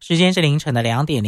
时间是凌晨的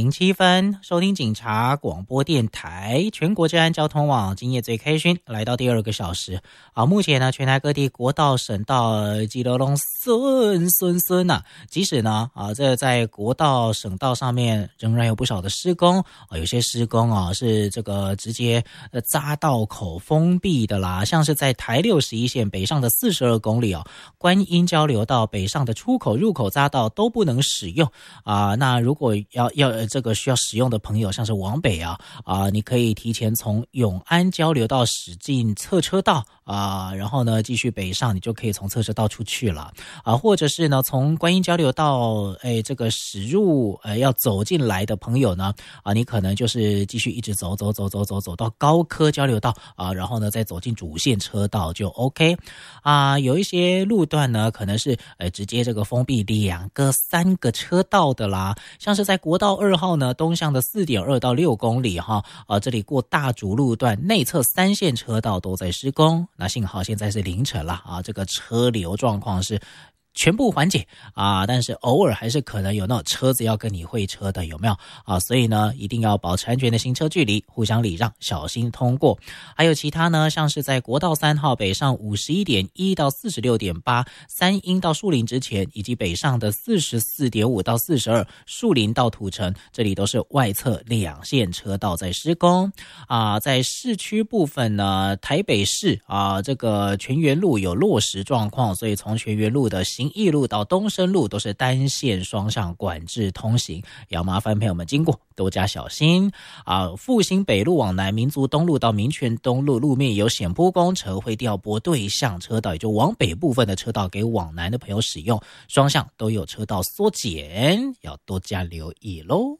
2:07，收听警察广播电台全国治安交通网，今夜最开心来到第2个小时目前呢，全台各地国道、省道基隆龙顺啊，即使呢这在国道、省道上面仍然有不少的施工有些施工是这个直接匝道口封闭的啦，像是在台61线北上的42公里观音交流道北上的出口入口匝道都不能使用那如果要这个需要使用的朋友，像是往北你可以提前从永安交流道驶进侧车道然后呢继续北上，你就可以从侧车道出去了或者是呢从观音交流道这个驶入要走进来的朋友呢你可能就是继续一直走到高科交流道然后呢再走进主线车道就 OK 有一些路段呢可能是直接这个封闭2个3个车道的啦，像是在国道2号呢东向的 4.2 到6公里这里过大竹路段内侧3线车道都在施工，那幸好现在是凌晨了这个车流状况是全部缓解但是偶尔还是可能有那种车子要跟你会车的，有没有所以呢一定要保持安全的行车距离，互相礼让，小心通过。还有其他呢，像是在国道3号北上 51.1 到 46.8 三鶯到树林之前，以及北上的 44.5 到42树林到土城，这里都是外侧2线车道在施工在市区部分呢，台北市这个全园路有落实状况，所以从全园路的行义路到东升路都是单线双向管制通行，要麻烦朋友们经过多加小心复兴北路往南，民族东路到民权东路路面有险坡工程，会调拨对向车道，也就往北部分的车道给往南的朋友使用，双向都有车道缩减，要多加留意咯。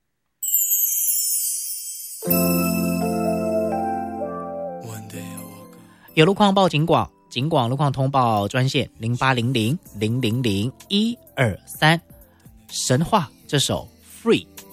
有路况报警广，警广路况通报专线0800 000 123。神话这首 Free